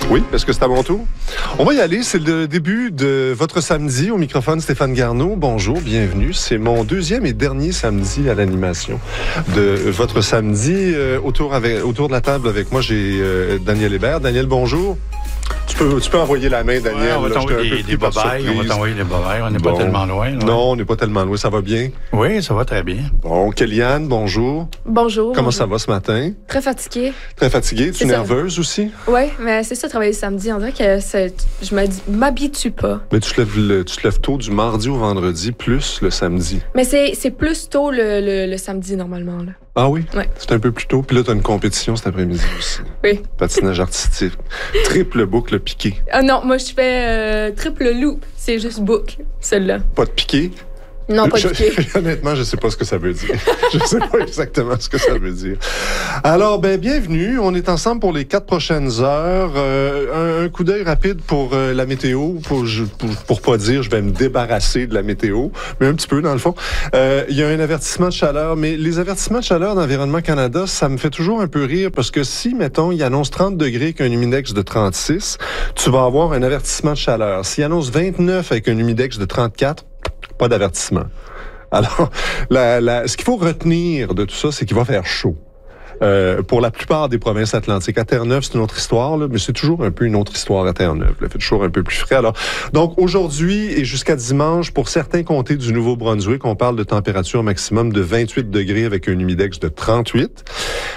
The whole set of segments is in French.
Oui, est-ce que c'est à mon tour? On va y aller, c'est le début de votre samedi. Au microphone, Stéphane Garneau. Bonjour, bienvenue. C'est mon deuxième et dernier samedi à l'animation de votre samedi. Autour de la table avec moi, j'ai Daniel Hébert. Daniel, bonjour. Tu peux envoyer la main, Daniel. Ouais, on va t'envoyer des bobayes. On va t'envoyer des bobayes. On n'est pas tellement loin. Là. Non, on n'est pas tellement loin. Ça va bien? Oui, ça va très bien. Bon, Kellyanne, bonjour. Bonjour. Comment ça va ce matin? Très fatiguée. Très fatiguée? Tu es nerveuse aussi? Oui, mais c'est ça, travailler le samedi. On dirait que je m'habitue pas. Mais tu te lèves tôt du mardi au vendredi, plus le samedi. Mais c'est plus tôt le samedi, normalement. Là. Ah oui? Oui. C'est un peu plus tôt. Puis là, tu as une compétition cet après-midi aussi. Oui. Patinage artistique. Triple boucle piqué. Ah non, moi, je fais triple loop. C'est juste boucle, celle-là. Pas de piqué? Non, pas de piqué. Honnêtement, je ne sais pas ce que ça veut dire. Je ne sais pas exactement ce que ça veut dire. Alors, bienvenue. On est ensemble pour les 4 prochaines heures. Un coup d'œil rapide pour la météo. Pour pas dire, je vais me débarrasser de la météo, mais un petit peu, dans le fond. Il y a un avertissement de chaleur, mais les avertissements de chaleur d'Environnement Canada, ça me fait toujours un peu rire parce que si, mettons, il annonce 30 degrés avec un humidex de 36, tu vas avoir un avertissement de chaleur. S'il annonce 29 avec un humidex de 34, pas d'avertissement. Alors, ce qu'il faut retenir de tout ça, c'est qu'il va faire chaud. Pour la plupart des provinces atlantiques. À Terre-Neuve, c'est une autre histoire, là, mais c'est toujours un peu une autre histoire à Terre-Neuve. Il fait toujours un peu plus frais. Alors, donc, aujourd'hui et jusqu'à dimanche, pour certains comtés du Nouveau-Brunswick, on parle de température maximum de 28 degrés avec un humidex de 38.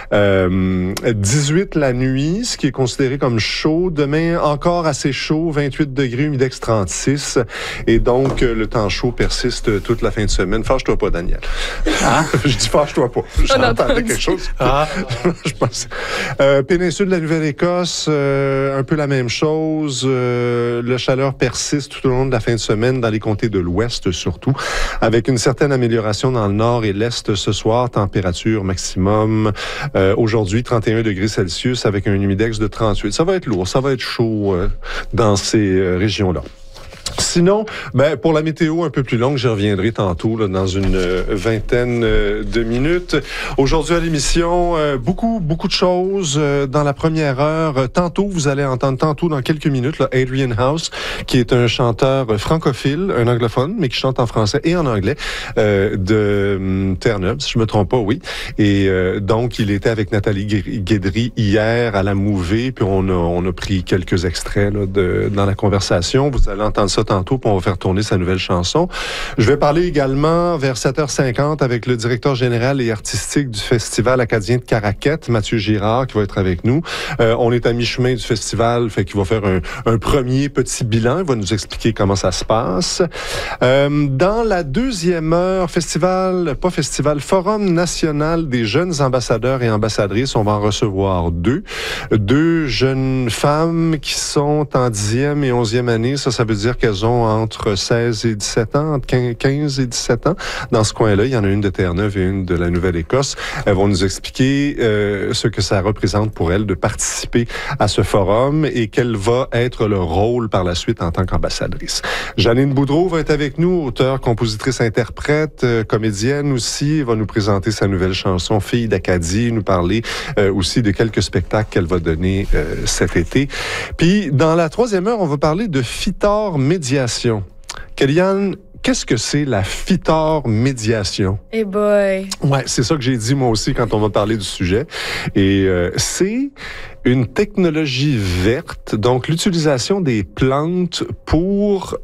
18 la nuit, ce qui est considéré comme chaud. Demain, encore assez chaud, 28 degrés, humidex 36. Et donc, le temps chaud persiste toute la fin de semaine. Fâche-toi pas, Daniel. Hein? Je dis fâche-toi pas. J'entendais quelque chose. Je pense. Péninsule de la Nouvelle-Écosse, un peu la même chose. La chaleur persiste tout au long de la fin de semaine dans les comtés de l'Ouest surtout, avec une certaine amélioration dans le Nord et l'Est ce soir. Température maximum aujourd'hui 31 degrés Celsius avec un humidex de 38. Ça va être lourd, ça va être chaud dans ces régions-là. Sinon, pour la météo un peu plus longue, j'y reviendrai tantôt là, dans une vingtaine de minutes. Aujourd'hui à l'émission, beaucoup de choses dans la première heure. Tantôt, vous allez entendre dans quelques minutes, là, Adrian House, qui est un chanteur francophile, un anglophone, mais qui chante en français et en anglais, de Terre-Neuve, si je me trompe pas, oui. Et donc, il était avec Nathalie Guédry hier à la Mouvée, puis on a pris quelques extraits là, dans la conversation. Vous allez entendre ça tantôt, puis on va faire tourner sa nouvelle chanson. Je vais parler également vers 7h50 avec le directeur général et artistique du Festival acadien de Caraquette, Mathieu Girard, qui va être avec nous. On est à mi-chemin du festival, fait qu'il va faire un premier petit bilan. Il va nous expliquer comment ça se passe. Dans la deuxième heure, Forum national des jeunes ambassadeurs et ambassadrices. On va en recevoir deux jeunes femmes qui sont en 10e et 11e année. Ça veut dire qu'elles ont entre 16 et 17 ans, entre 15 et 17 ans. Dans ce coin-là, il y en a une de Terre-Neuve et une de la Nouvelle-Écosse. Elles vont nous expliquer ce que ça représente pour elles de participer à ce forum et quel va être leur rôle par la suite en tant qu'ambassadrice. Janine Boudreau va être avec nous, auteure, compositrice, interprète, comédienne aussi. Elle va nous présenter sa nouvelle chanson « Fille d'Acadie », nous parler aussi de quelques spectacles qu'elle va donner cet été. Puis, dans la troisième heure, on va parler de phytormédiation. Kellyanne, qu'est-ce que c'est la phytormédiation? Eh boy! Ouais, c'est ça que j'ai dit moi aussi quand on va parler du sujet. Et c'est une technologie verte, donc l'utilisation des plantes pour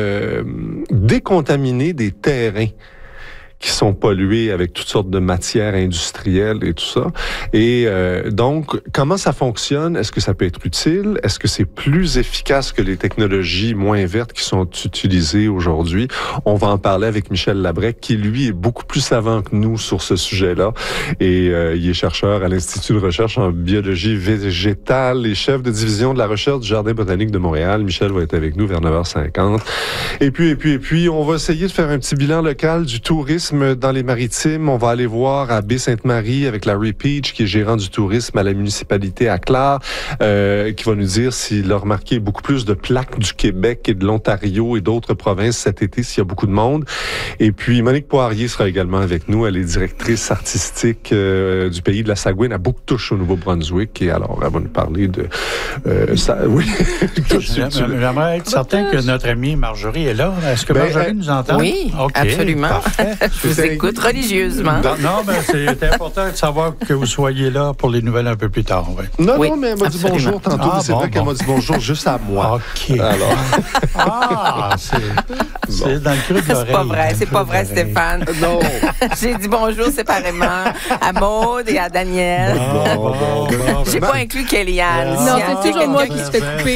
décontaminer des terrains qui sont pollués avec toutes sortes de matières industrielles et tout ça. Et donc, comment ça fonctionne? Est-ce que ça peut être utile? Est-ce que c'est plus efficace que les technologies moins vertes qui sont utilisées aujourd'hui? On va en parler avec Michel Labrec, qui, lui, est beaucoup plus savant que nous sur ce sujet-là. Et il est chercheur à l'Institut de recherche en biologie végétale et chef de division de la recherche du Jardin botanique de Montréal. Michel va être avec nous vers 9h50. Et puis, on va essayer de faire un petit bilan local du tourisme tourisme dans les Maritimes. On va aller voir à Baie-Sainte-Marie avec Larry Peach, qui est gérant du tourisme à la municipalité à Clare, qui va nous dire s'il a remarqué beaucoup plus de plaques du Québec et de l'Ontario et d'autres provinces cet été, s'il y a beaucoup de monde. Et puis, Monique Poirier sera également avec nous. Elle est directrice artistique du pays de la Saguenay à Bouctouche, au Nouveau-Brunswick. Et alors, elle va nous parler de... oui. J'aimerais être certain que notre amie Marjorie est là. Est-ce que Marjorie nous entend? Oui, absolument. Parfait. Je vous écoute religieusement. Non, mais c'est important de savoir que vous soyez là pour les nouvelles un peu plus tard. Oui. Non, mais elle m'a dit bonjour tantôt. C'est vrai qu'elle m'a dit bonjour juste à moi. OK. Alors. C'est dans le creux de l'oreille. C'est pas vrai, Stéphane. Non. J'ai dit bonjour séparément à Maude et à Daniel. J'ai pas inclus Kellyanne. Non, c'est toujours moi qui se fait couper.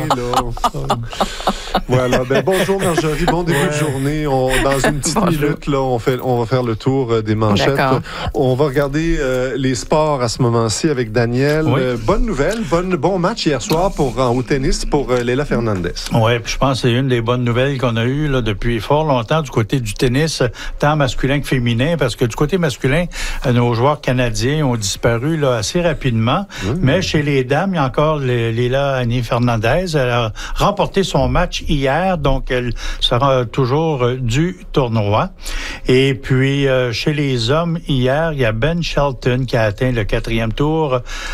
Voilà. Bonjour Marjorie, bon début de journée. Dans une petite minute, là, on va faire le tour des manchettes. On va regarder les sports à ce moment-ci avec Daniel. Oui. Bonne nouvelle, bon match hier soir au tennis pour Leila Fernandez. Oui, je pense que c'est une des bonnes nouvelles qu'on a eues là, depuis fort longtemps du côté du tennis, tant masculin que féminin, parce que du côté masculin, nos joueurs canadiens ont disparu là, assez rapidement. Mais chez les dames, il y a encore Leila Fernandez. Elle a remporté son match hier, donc elle sera toujours du tournoi. Et puis, chez les hommes, hier, il y a Ben Shelton qui a atteint le 4e tour